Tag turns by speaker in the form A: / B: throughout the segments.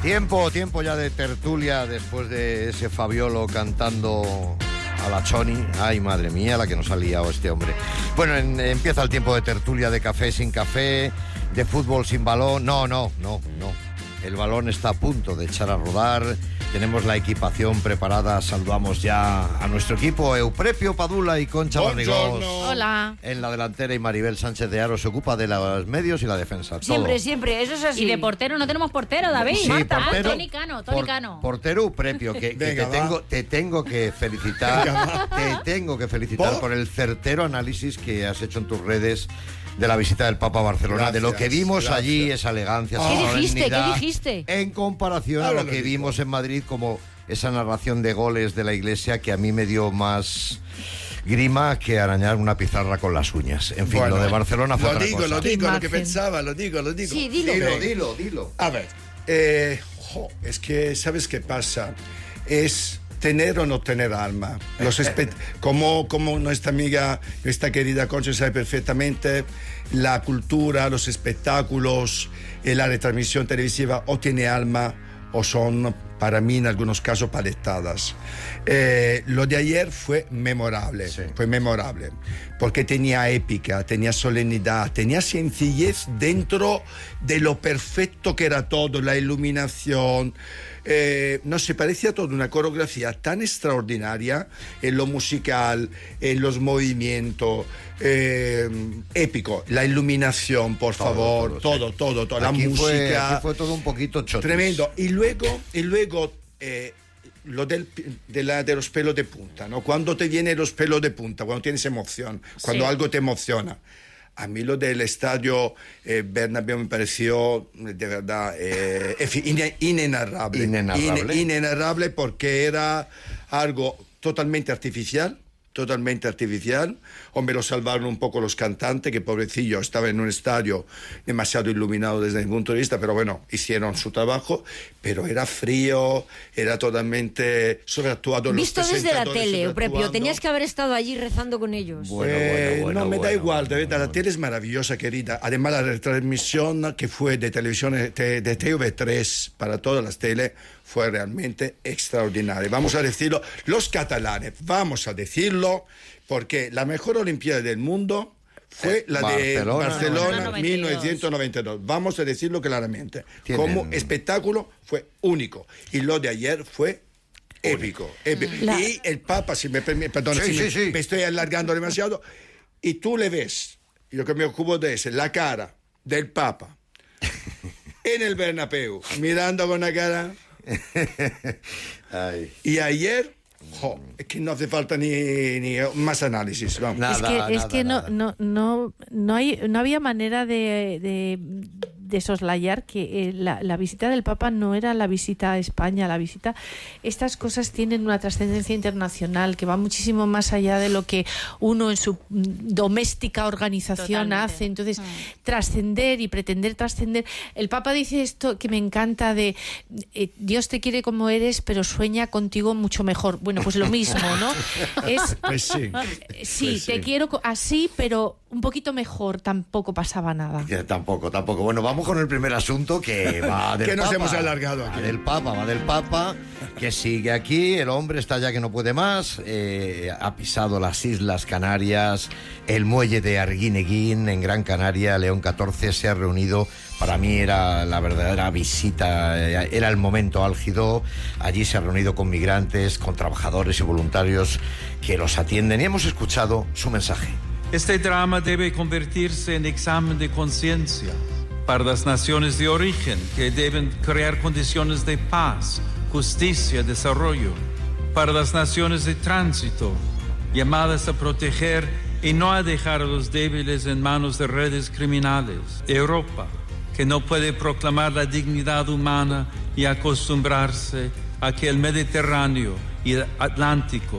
A: Tiempo ya de tertulia después de ese Fabiolo cantando a la Choni. Ay, madre mía, la que nos ha liado este hombre. Bueno, empieza el tiempo de tertulia, de café sin café, de fútbol sin balón. No. El balón está a punto de echar a rodar. Tenemos la equipación preparada. Saludamos ya a nuestro equipo. Euprepio Padula y Concha Barrigós.
B: Hola.
A: En la delantera, y Maribel Sánchez de Aro se ocupa de los medios y la defensa.
B: Siempre, eso es así.
C: Y de portero no tenemos portero, David.
A: Sí,
C: Marta,
A: portero,
C: Toni Cano.
A: Portero Euprepio, que te tengo que felicitar. Te tengo que felicitar por el certero análisis que has hecho en tus redes de la visita del Papa a Barcelona. Gracias, de lo que vimos allí, esa elegancia, esa solemnidad.
B: ¿Qué dijiste?
A: En comparación a lo que vimos en Madrid, como esa narración de goles de la Iglesia, que a mí me dio más grima que arañar una pizarra con las uñas. En fin, bueno, lo de Barcelona fue otra cosa.
D: Lo digo, lo que pensaba, lo digo.
B: Sí, dilo.
D: A ver, es que, ¿sabes qué pasa? Es tener o no tener alma. Como nuestra amiga, nuestra querida Concha sabe perfectamente, la cultura, los espectáculos, la retransmisión televisiva o tiene alma o son, para mí, en algunos casos, paletadas. Lo de ayer fue memorable, porque tenía épica, tenía solemnidad, tenía sencillez dentro de lo perfecto que era todo, la iluminación. No se parecía todo una coreografía tan extraordinaria en lo musical, en los movimientos, épico, la iluminación, por favor, todo, la música.
A: Aquí fue todo un poquito chotis.
D: Tremendo. Y luego lo de los pelos de punta, ¿no? Cuando te vienen los pelos de punta, cuando tienes emoción, cuando algo te emociona. A mí lo del estadio Bernabéu me pareció de verdad inenarrable, porque era algo totalmente artificial. Hombre, lo salvaron un poco los cantantes, que pobrecillo, estaba en un estadio demasiado iluminado desde mi punto de vista, pero bueno, hicieron su trabajo, pero era frío, era totalmente sobreactuado.
B: Visto desde la tele, Euprepio, tenías que haber estado allí rezando con ellos.
D: No, me da igual, de verdad, la tele es maravillosa, querida. Además, la retransmisión que fue de televisión, de TV3 para todas las teles, fue realmente extraordinaria. Vamos a decirlo, los catalanes, vamos a decirlo, porque la mejor Olimpiada del mundo fue la de Barcelona 1992. Vamos a decirlo claramente. Como espectáculo fue único. Y lo de ayer fue épico. Y el Papa, si me permite, perdón, me estoy alargando demasiado, y tú le ves, yo que me ocupo de eso, la cara del Papa en el Bernabéu, mirando con la cara. Y ayer es que no hace falta ni más análisis.
E: No había manera de soslayar que la visita del Papa no era la visita a España. Estas cosas tienen una trascendencia internacional que va muchísimo más allá de lo que uno en su doméstica organización hace. Entonces, trascender y pretender trascender. El Papa dice esto que me encanta de Dios te quiere como eres, pero sueña contigo mucho mejor. Bueno, pues lo mismo, ¿no? Te quiero así, pero un poquito mejor. Tampoco pasaba nada.
A: Tampoco. Bueno, vamos con el primer asunto, que va del
D: que nos
A: Papa.
D: Hemos alargado aquí.
A: Va del Papa, que sigue aquí. El hombre está ya que no puede más. Ha pisado las Islas Canarias, el muelle de Arguineguín en Gran Canaria. León XIV se ha reunido. Para mí era la verdadera visita, era el momento álgido. Allí se ha reunido con migrantes, con trabajadores y voluntarios que los atienden, y hemos escuchado su mensaje.
F: Este drama debe convertirse en examen de conciencia para las naciones de origen, que deben crear condiciones de paz, justicia, desarrollo. Para las naciones de tránsito, llamadas a proteger y no a dejar a los débiles en manos de redes criminales. Europa, que no puede proclamar la dignidad humana y acostumbrarse a que el Mediterráneo y el Atlántico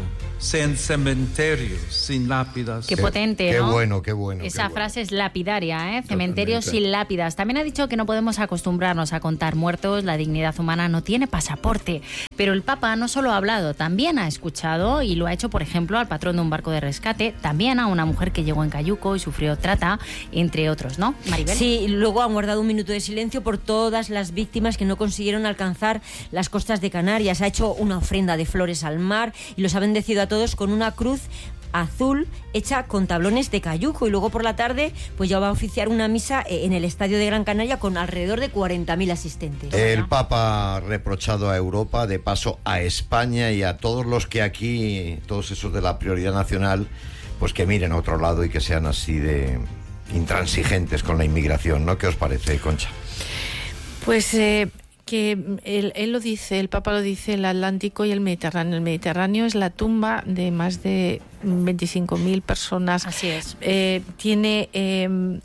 F: sean cementerios sin lápidas.
C: Qué potente, ¿no?
A: Qué bueno.
C: Esa
A: qué
C: frase es lapidaria, ¿eh? Cementerios
D: Totalmente.
C: sin lápidas. También ha dicho que no podemos acostumbrarnos a contar muertos, la dignidad humana no tiene pasaporte. Pero el Papa no solo ha hablado, también ha escuchado y lo ha hecho, por ejemplo, al patrón de un barco de rescate, también a una mujer que llegó en cayuco y sufrió trata, entre otros, ¿no, Maribel?
B: Sí, luego han guardado un minuto de silencio por todas las víctimas que no consiguieron alcanzar las costas de Canarias. Ha hecho una ofrenda de flores al mar y los ha bendecido a todos con una cruz azul hecha con tablones de cayuco, y luego por la tarde pues ya va a oficiar una misa en el Estadio de Gran Canaria con alrededor de 40.000 asistentes.
A: El Papa ha reprochado a Europa, de paso a España y a todos los que aquí, todos esos de la prioridad nacional, pues que miren a otro lado y que sean así de intransigentes con la inmigración, ¿no? ¿Qué os parece, Concha?
E: Pues que él lo dice, el Papa lo dice, el Atlántico y el Mediterráneo. El Mediterráneo es la tumba de más de 25.000 personas.
C: Así es.
E: Tiene en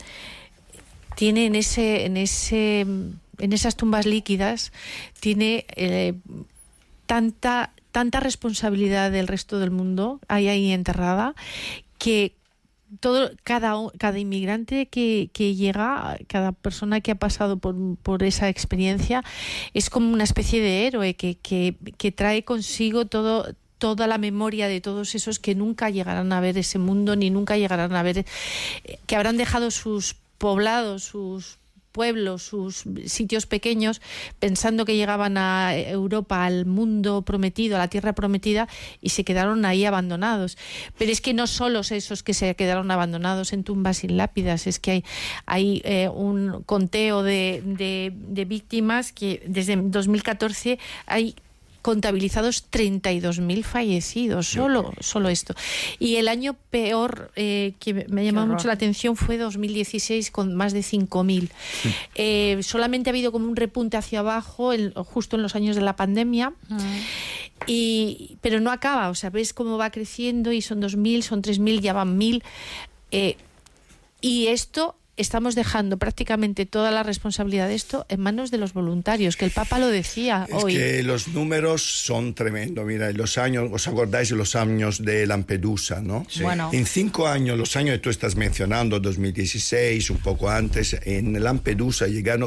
E: esas tumbas líquidas, tiene tanta responsabilidad del resto del mundo ahí enterrada, que cada inmigrante que llega, cada persona que ha pasado por esa experiencia, es como una especie de héroe que trae consigo toda la memoria de todos esos que nunca llegarán a ver ese mundo, ni nunca llegarán a ver, que habrán dejado sus poblados, sus pueblos, sus sitios pequeños, pensando que llegaban a Europa, al mundo prometido, a la tierra prometida, y se quedaron ahí abandonados. Pero es que no solo esos que se quedaron abandonados en tumbas sin lápidas, es que hay un conteo de víctimas que desde 2014 hay contabilizados 32.000 fallecidos, solo esto. Y el año peor que me ha llamado mucho la atención fue 2016, con más de 5.000. Solamente ha habido como un repunte hacia abajo justo en los años de la pandemia, pero no acaba, o sea, ves cómo va creciendo y son 2.000, son 3.000, ya van 1.000. Y esto estamos dejando prácticamente toda la responsabilidad de esto en manos de los voluntarios, que el Papa lo decía hoy.
D: Es que los números son tremendos. Mira, los años, ¿os acordáis de los años de Lampedusa, no?
C: Sí. Bueno.
D: En 5 años, los años que tú estás mencionando, 2016, un poco antes, en Lampedusa llegaron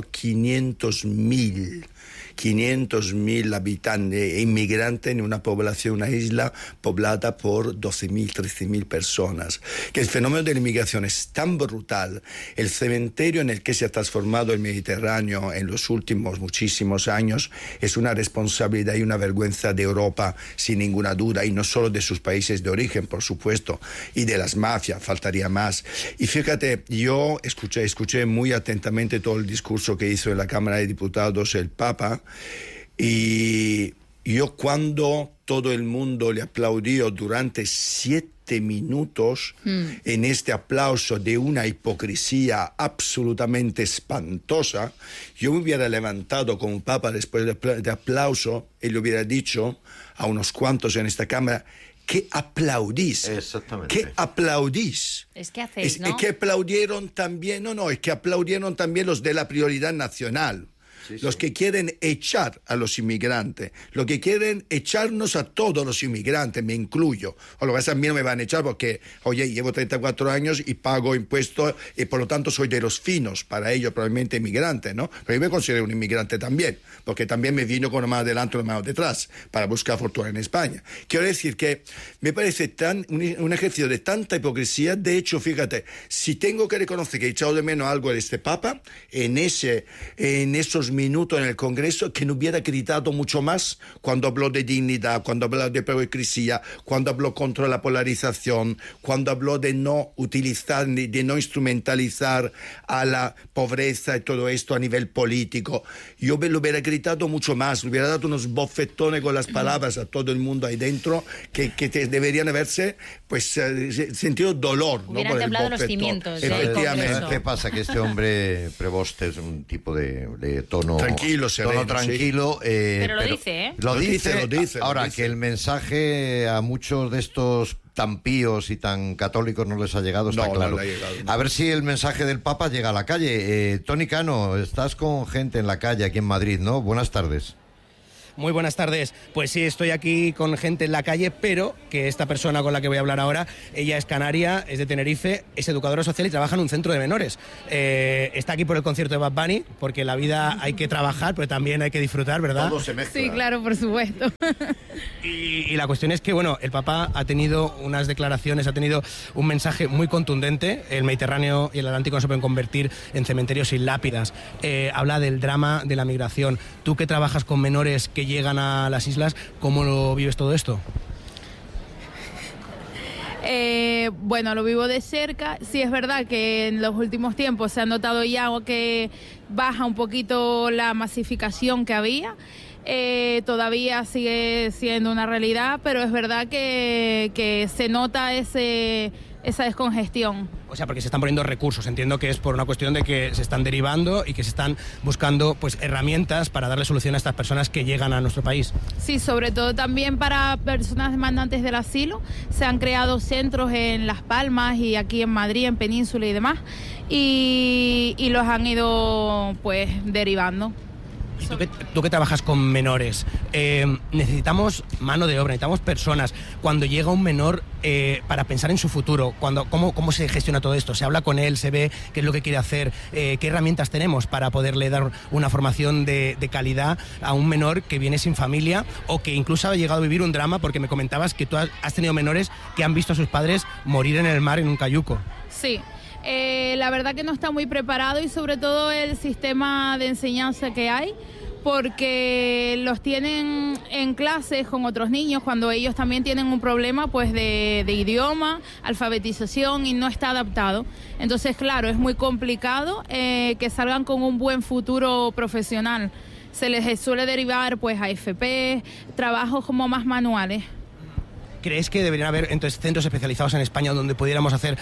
D: 500.000 habitantes, inmigrantes en una población, una isla poblada por 12.000, 13.000 personas. Que el fenómeno de la inmigración es tan brutal, el cementerio en el que se ha transformado el Mediterráneo en los últimos muchísimos años es una responsabilidad y una vergüenza de Europa, sin ninguna duda, y no solo de sus países de origen, por supuesto, y de las mafias, faltaría más. Y fíjate, yo escuché muy atentamente todo el discurso que hizo en la Cámara de Diputados el Papa, y yo, cuando todo el mundo le aplaudió durante 7 minutos, en este aplauso de una hipocresía absolutamente espantosa, yo me hubiera levantado como Papa después de aplauso y le hubiera dicho a unos cuantos en esta Cámara: ¿qué aplaudís?
A: Exactamente.
D: ¿Qué aplaudís?
C: Es que hacéis, ¿no?
D: Que aplaudieron también, es que aplaudieron también los de la prioridad nacional. Los que quieren echar a los inmigrantes, los que quieren echarnos a todos los inmigrantes, me incluyo. O lo que pasa, a mí no me van a echar porque, oye, llevo 34 años y pago impuestos y por lo tanto soy de los finos, para ellos probablemente inmigrante, ¿no? Pero yo me considero un inmigrante también, porque también me vino con una mano adelante y una mano detrás para buscar fortuna en España. Quiero decir que me parece un ejercicio de tanta hipocresía. De hecho, fíjate, si tengo que reconocer que he echado de menos algo de este Papa, en esos minuto en el Congreso, que no hubiera gritado mucho más cuando habló de dignidad, cuando habló de hipocresía, cuando habló contra la polarización, cuando habló de no utilizar, de no instrumentalizar a la pobreza y todo esto a nivel político. Yo lo hubiera gritado mucho más, le hubiera dado unos bofetones con las palabras a todo el mundo ahí dentro, que deberían haberse sentido dolor, ¿no?
C: Hubieran
D: Por el
C: temblado los
D: bofetón.
C: cimientos.
D: Efectivamente.
A: ¿Qué pasa? Que este hombre Preboste es un tipo de tono
D: tranquilo, sereno,
A: tranquilo.
C: Pero lo dice, ¿eh?
A: Lo dice. Ahora,
D: lo dice.
A: que el mensaje a muchos de estos tan píos y tan católicos no les ha llegado, está claro.
D: No le ha llegado, no.
A: A ver si el mensaje del Papa llega a la calle. Tony Cano, estás con gente en la calle aquí en Madrid, ¿no? Buenas tardes.
G: Muy buenas tardes. Pues sí, estoy aquí con gente en la calle, pero que esta persona con la que voy a hablar ahora, ella es canaria, es de Tenerife, es educadora social y trabaja en un centro de menores. Está aquí por el concierto de Bad Bunny, porque en la vida hay que trabajar, pero también hay que disfrutar, ¿verdad?
A: Todo se mezcla.
H: Sí, claro, por supuesto.
G: Y la cuestión es que, bueno, el Papa ha tenido unas declaraciones, ha tenido un mensaje muy contundente. El Mediterráneo y el Atlántico no se pueden convertir en cementerios sin lápidas. Habla del drama de la migración. Tú que trabajas con menores que llegan a las islas, ¿cómo lo vives todo esto?
H: Bueno, lo vivo de cerca. Sí, es verdad que en los últimos tiempos se ha notado ya que baja un poquito la masificación que había. Todavía sigue siendo una realidad, pero es verdad que se nota esa descongestión.
G: O sea, porque se están poniendo recursos. Entiendo que es por una cuestión de que se están derivando y que se están buscando pues herramientas para darle solución a estas personas que llegan a nuestro país.
H: Sí, sobre todo también para personas demandantes del asilo. Se han creado centros en Las Palmas y aquí en Madrid, en Península y demás, y los han ido pues derivando.
G: Tú que trabajas con menores, necesitamos mano de obra, necesitamos personas. Cuando llega un menor, para pensar en su futuro, ¿cómo se gestiona todo esto? ¿Se habla con él? ¿Se ve qué es lo que quiere hacer? ¿Qué herramientas tenemos para poderle dar una formación de calidad a un menor que viene sin familia o que incluso ha llegado a vivir un drama? Porque me comentabas que tú has tenido menores que han visto a sus padres morir en el mar en un cayuco.
H: Sí. La verdad que no está muy preparado y sobre todo el sistema de enseñanza que hay, porque los tienen en clases con otros niños cuando ellos también tienen un problema pues de idioma, alfabetización y no está adaptado. Entonces, claro, es muy complicado que salgan con un buen futuro profesional. Se les suele derivar pues a FP, trabajos como más manuales.
G: ¿Crees que deberían haber entonces centros especializados en España donde pudiéramos hacer,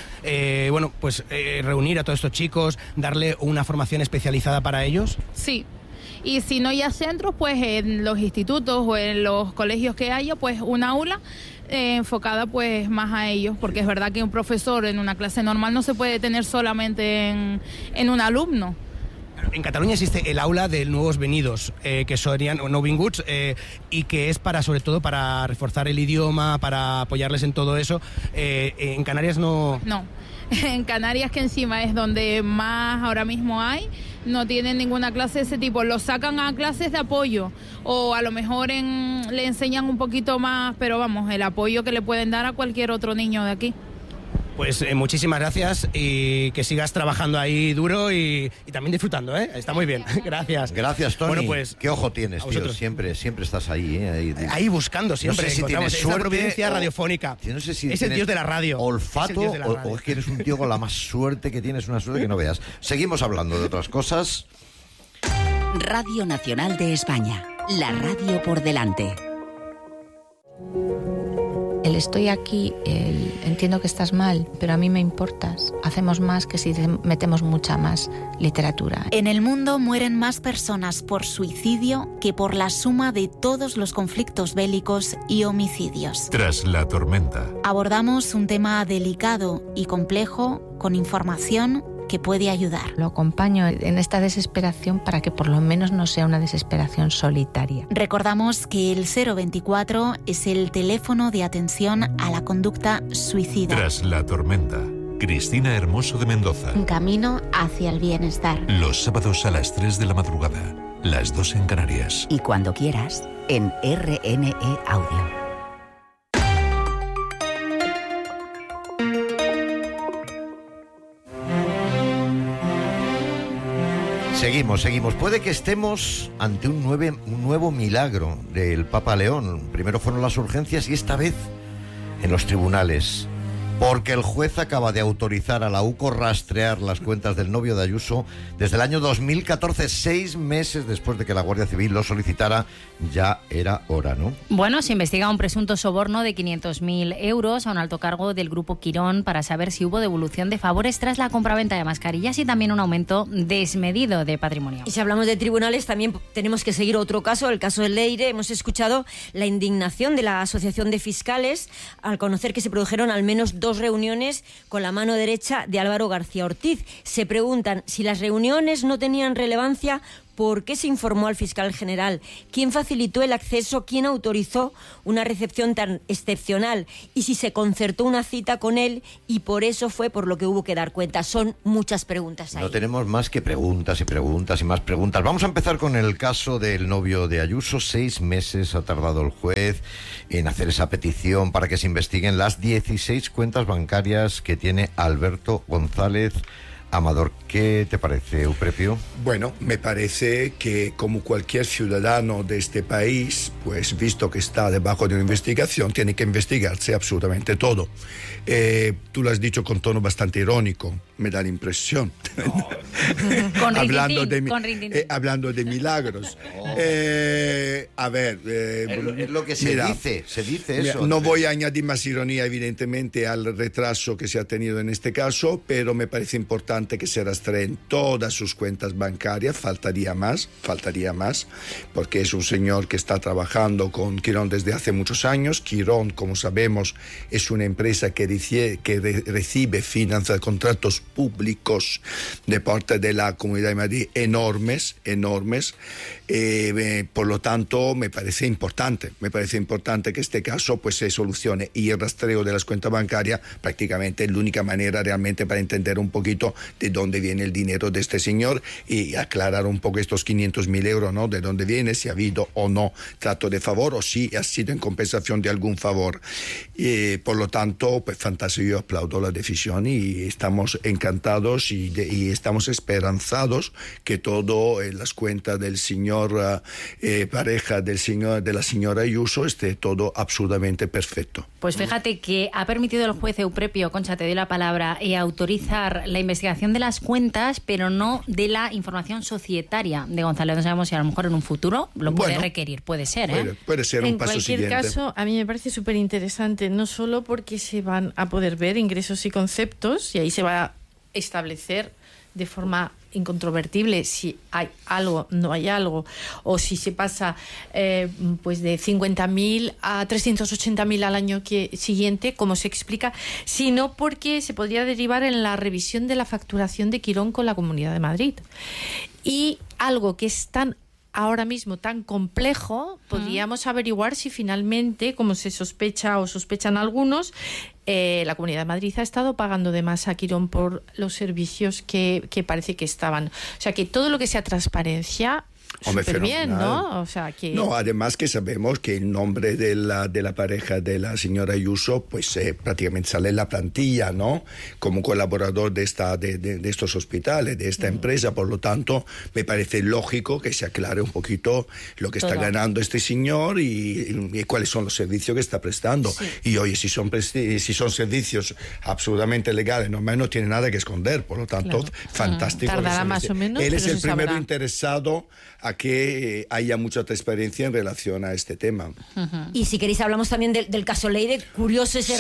G: reunir a todos estos chicos, darle una formación especializada para ellos?
H: Sí. Y si no hay centros, pues en los institutos o en los colegios que haya, pues un aula enfocada pues más a ellos, porque es verdad que un profesor en una clase normal no se puede tener solamente en un alumno.
G: En Cataluña existe el aula de nuevos venidos, que serían nouvinguts, y que es sobre todo para reforzar el idioma, para apoyarles en todo eso. En Canarias no...
H: No, en Canarias, que encima es donde más ahora mismo hay, no tienen ninguna clase de ese tipo. Los sacan a clases de apoyo o a lo mejor le enseñan un poquito más, pero vamos, el apoyo que le pueden dar a cualquier otro niño de aquí.
G: Pues muchísimas gracias y que sigas trabajando ahí duro y también disfrutando, ¿eh? Está muy bien. Gracias.
A: Gracias, Tony.
G: Bueno, pues,
A: qué ojo tienes, tío. Siempre estás ahí, ¿eh?
G: Ahí buscando siempre.
A: No sé si tienes suerte,
G: esa providencia radiofónica.
A: No sé si
G: es el dios de la radio.
A: Olfato o es que eres un tío con la más suerte que tienes, una suerte que no veas. Seguimos hablando de otras cosas.
I: Radio Nacional de España. La radio por delante.
J: El estoy aquí, entiendo que estás mal, pero a mí me importas. Hacemos más que si metemos mucha más literatura.
K: En el mundo mueren más personas por suicidio que por la suma de todos los conflictos bélicos y homicidios.
L: Tras la tormenta.
K: Abordamos un tema delicado y complejo con información que puede ayudar.
J: Lo acompaño en esta desesperación para que por lo menos no sea una desesperación solitaria.
K: Recordamos que el 024 es el teléfono de atención a la conducta suicida.
L: Tras la tormenta. Cristina Hermoso de Mendoza.
K: Un camino hacia el bienestar.
L: Los sábados a las 3 de la madrugada, las 2 en Canarias.
I: Y cuando quieras, en RNE Audio.
A: Seguimos. Puede que estemos ante un nuevo milagro del Papa León. Primero fueron las urgencias y esta vez en los tribunales. Porque el juez acaba de autorizar a la UCO rastrear las cuentas del novio de Ayuso desde el año 2014, 6 meses después de que la Guardia Civil lo solicitara. Ya era hora, ¿no?
C: Bueno, se investiga un presunto soborno de 500.000 euros a un alto cargo del Grupo Quirón para saber si hubo devolución de favores tras la compraventa de mascarillas y también un aumento desmedido de patrimonio.
B: Y si hablamos de tribunales, también tenemos que seguir otro caso, el caso de Leire. Hemos escuchado la indignación de la Asociación de Fiscales al conocer que se produjeron al menos 2 reuniones con la mano derecha de Álvaro García Ortiz. Se preguntan si las reuniones no tenían relevancia ¿por qué se informó al fiscal general? ¿Quién facilitó el acceso? ¿Quién autorizó una recepción tan excepcional? Y si se concertó una cita con él y por eso fue por lo que hubo que dar cuenta. Son muchas preguntas ahí.
A: No tenemos más que preguntas y preguntas y más preguntas. Vamos a empezar con el caso del novio de Ayuso. 6 meses ha tardado el juez en hacer esa petición para que se investiguen las 16 cuentas bancarias que tiene Alberto González Amador. ¿Qué te parece, Euprepio?
D: Bueno, me parece que como cualquier ciudadano de este país, pues visto que está debajo de una investigación, tiene que investigarse absolutamente todo. Tú lo has dicho con tono bastante irónico, me da la impresión. Hablando de milagros. A ver...
A: es lo que se dice eso.
D: No voy a añadir más ironía, evidentemente, al retraso que se ha tenido en este caso, pero me parece importante que se rastreen todas sus cuentas bancarias. Faltaría más, porque es un señor que está trabajando con Quirón desde hace muchos años. Quirón, como sabemos, es una empresa que recibe, financia contratos públicos de parte de la Comunidad de Madrid enormes. Por lo tanto, me parece importante que este caso pues se solucione, y el rastreo de las cuentas bancarias prácticamente es la única manera realmente para entender un poquito de dónde viene el dinero de este señor y aclarar un poco estos 500.000 euros, ¿no? De dónde viene, si ha habido o no trato de favor o si ha sido en compensación de algún favor. Por lo tanto, pues fantástico, yo aplaudo la decisión y estamos encantados y estamos esperanzados que todo en las cuentas del señor pareja de la señora Ayuso esté todo absolutamente perfecto.
C: Pues fíjate que ha permitido el juez Euprepio, Concha, te doy la palabra, autorizar la investigación de las cuentas, pero no de la información societaria de González. No sabemos si a lo mejor en un futuro lo puede requerir, puede ser, ¿eh?
D: Puede ser un paso siguiente.
E: En cualquier caso, a mí me parece súper interesante, no solo porque se van a poder ver ingresos y conceptos, y ahí se va a establecer de forma incontrovertible si hay algo, no hay algo, o si se pasa pues de 50.000 a 380.000 al año siguiente, como se explica, sino porque se podría derivar en la revisión de la facturación de Quirón con la Comunidad de Madrid. Y algo que es ahora mismo tan complejo, podríamos averiguar si finalmente, como se sospecha o sospechan algunos, la Comunidad de Madrid ha estado pagando de más a Quirón por los servicios que parece que estaban. O sea, que todo lo que sea transparencia, súper bien, ¿no? O sea, que...
D: No, además que sabemos que el nombre de la pareja de la señora Ayuso pues prácticamente sale en la plantilla, ¿no? Como colaborador de estos hospitales, de esta empresa. Por lo tanto, me parece lógico que se aclare un poquito lo que está ganando este señor y cuáles son los servicios que está prestando. Sí. Y oye, si son servicios absolutamente legales, no tiene nada que esconder. Por lo tanto, fantástico.
E: Tardará más o menos.
D: Él es el primero interesado a que haya mucha transparencia en relación a este tema.
B: Y si queréis hablamos también del caso Leire, curioso ese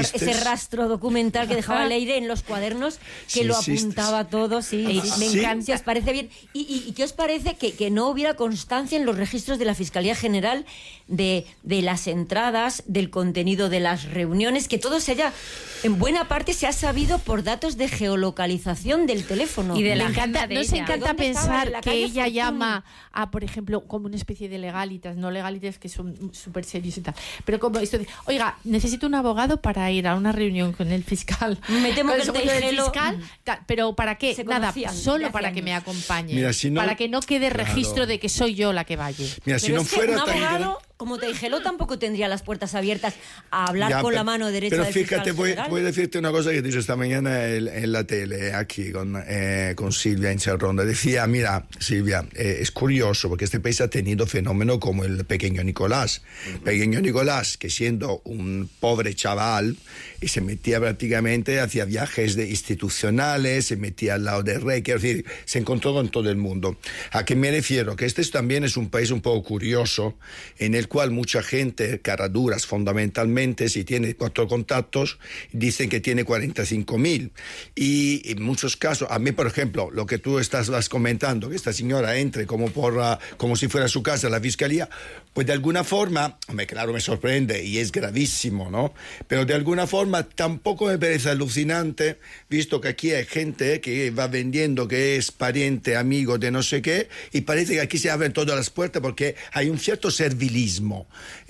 B: rastro documental que dejaba Leire en los cuadernos, que lo apuntaba todo, me encanta. Si os parece bien. ¿Y qué os parece que no hubiera constancia en los registros de la Fiscalía General de las entradas, del contenido de las reuniones, que todo se haya, en buena parte se ha sabido por datos de geolocalización del teléfono?
E: Y de la agenda de ella. Nos encanta pensar que ella llama a, por ejemplo, como una especie de legalitas, no legalitas que son súper serios y tal, pero como esto de, oiga, necesito un abogado para ir a una reunión con el fiscal.
B: Me temo que el
E: fiscal, pero ¿para qué? Nada, solo para que me acompañe. Mira, si no, para que no quede registro de que soy yo la que vaya.
D: Mira, si no fuera
B: un abogado como Teijeló tampoco tendría las puertas abiertas a hablar con la mano derecha del fiscal general.
D: Pero fíjate, voy a decirte una cosa que he dicho esta mañana en la tele, aquí con Silvia Incerronda. Decía, mira, Silvia, es curioso porque este país ha tenido fenómenos como el pequeño Nicolás. Pequeño Nicolás, que siendo un pobre chaval, y se metía prácticamente, hacía viajes institucionales, se metía al lado del rey, quiero decir, se encontró con todo el mundo. ¿A qué me refiero? Que este también es un país un poco curioso, en el el cual mucha gente, caraduras fundamentalmente, si tiene 4 contactos, dicen que tiene 45.000. Y en muchos casos, a mí, por ejemplo, lo que tú estás comentando, que esta señora entre como si fuera su casa la fiscalía, pues de alguna forma, claro, me sorprende y es gravísimo, ¿no? Pero de alguna forma tampoco me parece alucinante, visto que aquí hay gente que va vendiendo que es pariente, amigo de no sé qué, y parece que aquí se abren todas las puertas porque hay un cierto servilismo,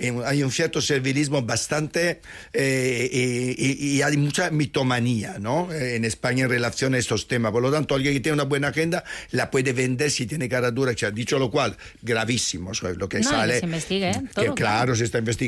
D: bastante, y hay mucha mitomanía, ¿no? En España en relación a estos temas. Por lo tanto, alguien que tiene una buena agenda la puede vender si tiene cara dura, dicho lo cual, gravísimo, lo que sale.
C: Que se investigue,
D: todo, claro, se está investigando.